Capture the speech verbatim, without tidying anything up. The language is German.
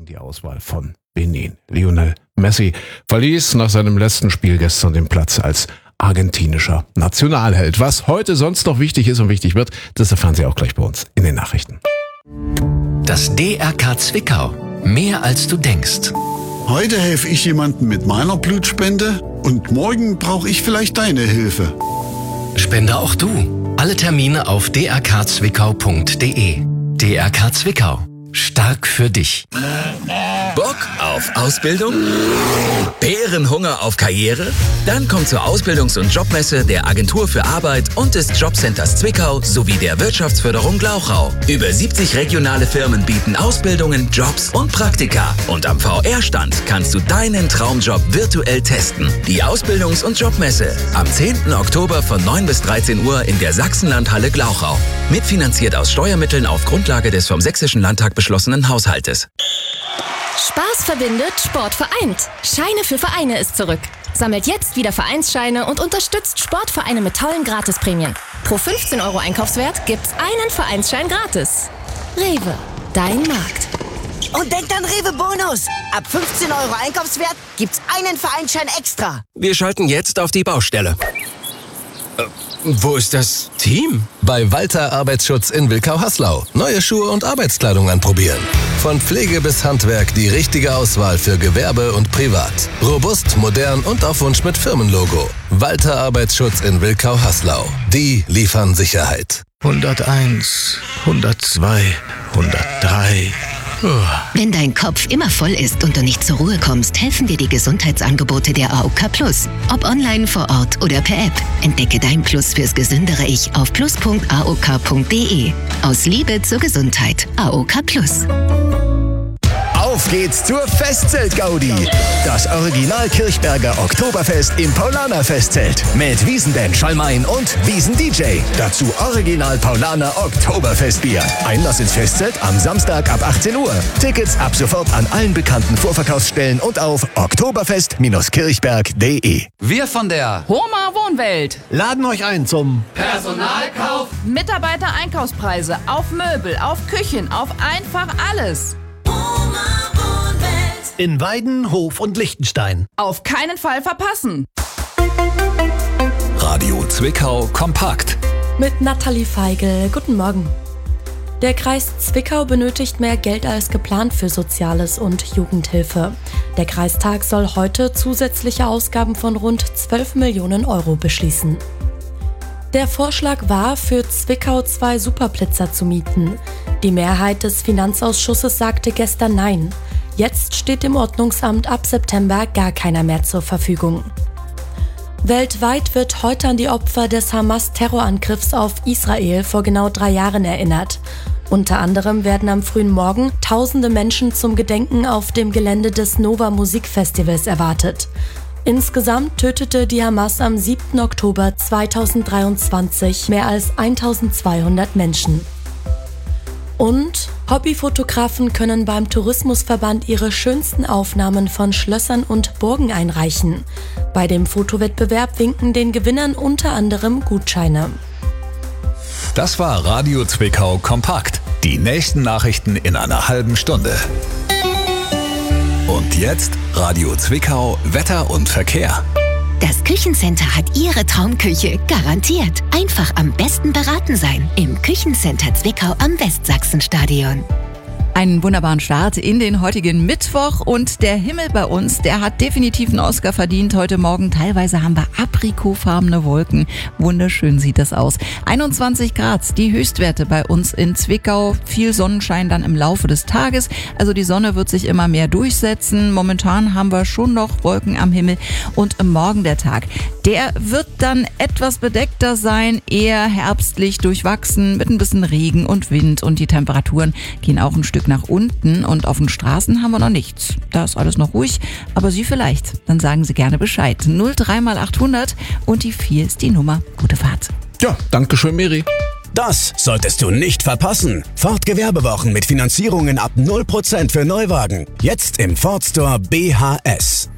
gegen die Auswahl von Benin. Lionel Messi verließ nach seinem letzten Spiel gestern den Platz als argentinischer Nationalheld. Was heute sonst noch wichtig ist und wichtig wird, das erfahren Sie auch gleich bei uns in den Nachrichten. Das D R K Zwickau. Mehr als du denkst. Heute helfe ich jemandem mit meiner Blutspende und morgen brauche ich vielleicht deine Hilfe. Spende auch du. Alle Termine auf d r k zwickau punkt d e. D R K Zwickau. Stark für dich. Bock auf Ausbildung? Bärenhunger auf Karriere? Dann komm zur Ausbildungs- und Jobmesse der Agentur für Arbeit und des Jobcenters Zwickau sowie der Wirtschaftsförderung Glauchau. Über siebzig regionale Firmen bieten Ausbildungen, Jobs und Praktika. Und am V R-Stand kannst du deinen Traumjob virtuell testen. Die Ausbildungs- und Jobmesse am zehnten Oktober von neun bis dreizehn Uhr in der Sachsenlandhalle Glauchau. Mitfinanziert aus Steuermitteln auf Grundlage des vom Sächsischen Landtag beschlossenen Haushaltes. Spaß verbindet, Sport vereint. Scheine für Vereine ist zurück. Sammelt jetzt wieder Vereinsscheine und unterstützt Sportvereine mit tollen Gratisprämien. Pro fünfzehn Euro Einkaufswert gibt's einen Vereinsschein gratis. Rewe, dein Markt. Und denkt an Rewe Bonus. Ab fünfzehn Euro Einkaufswert gibt's einen Vereinsschein extra. Wir schalten jetzt auf die Baustelle. Äh, wo ist das Team? Bei Walter Arbeitsschutz in Wilkau-Haslau. Neue Schuhe und Arbeitskleidung anprobieren. Von Pflege bis Handwerk die richtige Auswahl für Gewerbe und Privat. Robust, modern und auf Wunsch mit Firmenlogo. Walter Arbeitsschutz in Wilkau-Haslau. Die liefern Sicherheit. hunderteins, hundertzwei, hundertdrei. Wenn dein Kopf immer voll ist und du nicht zur Ruhe kommst, helfen dir die Gesundheitsangebote der A O K Plus. Ob online, vor Ort oder per App. Entdecke dein Plus fürs gesündere Ich auf plus punkt a o k punkt d e. Aus Liebe zur Gesundheit. A O K Plus. Auf geht's zur Festzelt-Gaudi. Das Original Kirchberger Oktoberfest im Paulaner Festzelt. Mit Wiesenband Schallmain und Wiesen-D J. Dazu Original Paulaner Oktoberfestbier. Einlass ins Festzelt am Samstag ab achtzehn Uhr. Tickets ab sofort an allen bekannten Vorverkaufsstellen und auf oktoberfest kirchberg punkt d e. Wir von der Homa Wohnwelt laden euch ein zum Personalkauf. Mitarbeiter-Einkaufspreise auf Möbel, auf Küchen, auf einfach alles. in Weiden, Hof und Lichtenstein. Auf keinen Fall verpassen. Radio Zwickau kompakt. Mit Nathalie Feigl. Guten Morgen. Der Kreis Zwickau benötigt mehr Geld als geplant für Soziales und Jugendhilfe. Der Kreistag soll heute zusätzliche Ausgaben von rund zwölf Millionen Euro beschließen. Der Vorschlag war, für Zwickau zwei Superblitzer zu mieten. Die Mehrheit des Finanzausschusses sagte gestern Nein. Jetzt steht dem Ordnungsamt ab September gar keiner mehr zur Verfügung. Weltweit wird heute an die Opfer des Hamas-Terrorangriffs auf Israel vor genau drei Jahren erinnert. Unter anderem werden am frühen Morgen tausende Menschen zum Gedenken auf dem Gelände des Nova Musikfestivals erwartet. Insgesamt tötete die Hamas am siebten Oktober zweitausenddreiundzwanzig mehr als eintausendzweihundert Menschen. Und Hobbyfotografen können beim Tourismusverband ihre schönsten Aufnahmen von Schlössern und Burgen einreichen. Bei dem Fotowettbewerb winken den Gewinnern unter anderem Gutscheine. Das war Radio Zwickau kompakt. Die nächsten Nachrichten in einer halben Stunde. Und jetzt Radio Zwickau Wetter und Verkehr. Das Küchencenter hat Ihre Traumküche garantiert. Einfach am besten beraten sein. Im Küchencenter Zwickau am Westsachsenstadion. Einen wunderbaren Start in den heutigen Mittwoch und der Himmel bei uns, der hat definitiv einen Oscar verdient heute Morgen. Teilweise haben wir aprikotfarbene Wolken. Wunderschön sieht das aus. einundzwanzig Grad, die Höchstwerte bei uns in Zwickau. Viel Sonnenschein dann im Laufe des Tages. Also die Sonne wird sich immer mehr durchsetzen. Momentan haben wir schon noch Wolken am Himmel und morgen der Tag. Der wird dann etwas bedeckter sein, eher herbstlich durchwachsen mit ein bisschen Regen und Wind und die Temperaturen gehen auch ein Stück nach unten und auf den Straßen haben wir noch nichts. Da ist alles noch ruhig, aber Sie vielleicht. Dann sagen Sie gerne Bescheid. null drei mal achthundert und die vier ist die Nummer. Gute Fahrt. Ja, danke schön, Miri. Das solltest du nicht verpassen. Ford Gewerbewochen mit Finanzierungen ab null Prozent für Neuwagen. Jetzt im Ford Store B H S.